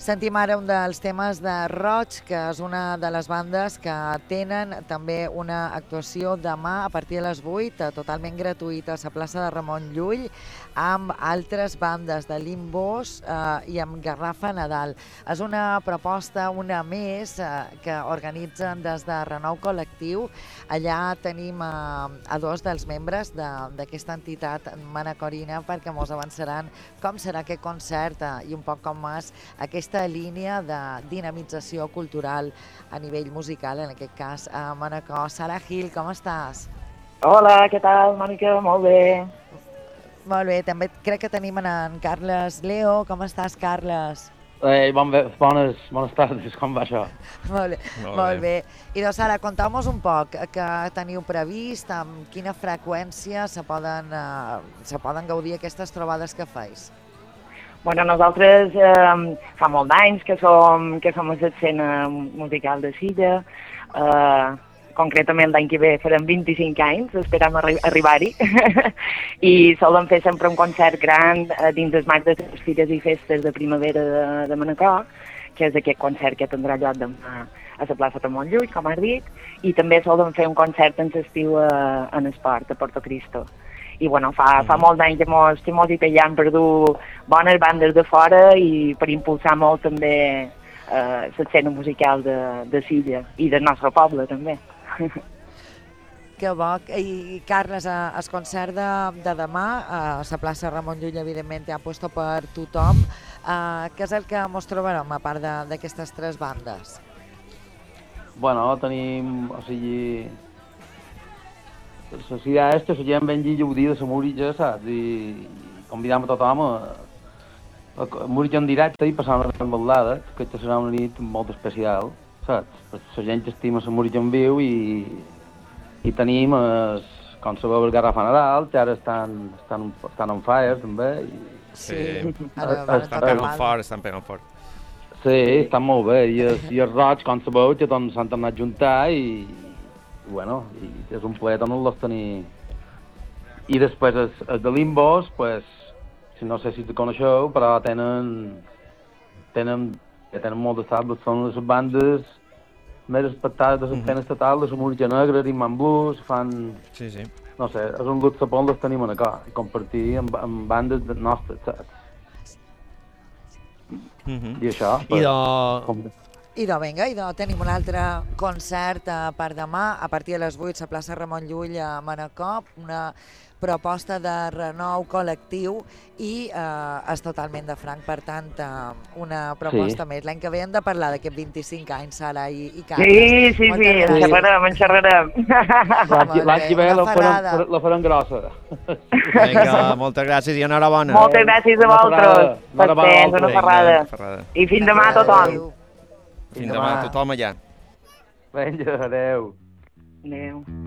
Sentim ara un dels temes de Roig, que és una de les bandes que tenen també una actuació demà a partir de les 8, totalment gratuïta, a la plaça de Ramon Llull, amb altres bandes de Limbós i amb Garrafa Nadal. És una proposta, una més, que organitzen des de Renou Col·lectiu. Allà tenim a dos dels membres d'aquesta entitat manacorina perquè mos avançaran com serà aquest concert i un poc com és aquesta línia de dinamització cultural a nivell musical, en aquest cas a Manacor. Sara Gil, com estàs? Hola, què tal, Mònica? Molt bé. Molt bé, també crec que tenim en Carles Leo. Com estàs, Carles? Bones tardes, com va això? Molt bé. I doncs, Sara, conteu-nos un poc què teniu previst, amb quina freqüència se poden gaudir aquestes trobades que feis. Bueno, nosaltres fa molt d'anys que som a l'escena musical de Silla. Concretament l'any que ve farem 25 anys, esperem arribar-hi. I solem fer sempre un concert gran dins del marc de les Fires i Festes de Primavera de Manacor, que és aquest concert que tindrà lloc demà a la plaça de Montjuïc, com has dit, i també solem fer un concert en l'estiu en esport, a Porto Cristo. I bueno, fa molt d'anys que mos hi pegem per dur bones bandes de fora i per impulsar molt també l'escena musical de Silla i del nostre poble també. Que bo. I Carles, el concert de demà a la plaça Ramon Llull, evidentment, ha puesto per tothom. Què és el que mos trobarem a part d'aquestes tres bandes? Bueno, tenim, o sigui, la idea és que la gent vengui a gaudir de la música, saps? I convidam a tothom a música en directe i passar una ballada, que aquesta serà una nit molt especial, saps? La gent que estima la música en viu i tenim, com sabeu, el Garrafa Nadal, que ara estan on fire, també. Sí, estan pegant fort. Sí, estan molt bé, i el Roig, com sabeu, que tots s'han tornat a juntar i bueno, és un plaer tornar-los a tenir. I després els de Limbós, pues, no sé si te coneixeu, però tenen molt d'estables, són les bandes més respectades de l'escena estatal, de la música negra, Rhythm and Blues, fan... Sí. No sé, és un luxe por les tenim acá, i compartir amb bandes nostres, saps? I això... Idò, vinga, tenim un altre concert per demà, a partir de les 8, a plaça Ramon Llull, a Manacor, una proposta de renou col·lectiu i és totalment de franc, per tant, una proposta més. L'any que ve hem de parlar d'aquests 25 anys, Sara i Carles. Sí, en xerrarem. L'any que ve la farem grossa. Vinga, moltes gràcies i enhorabona. Moltes gràcies a vosaltres. Una ferrada. I fins demà a tothom. Fins demà a tothom allà. Vinga, adeu. Adeu.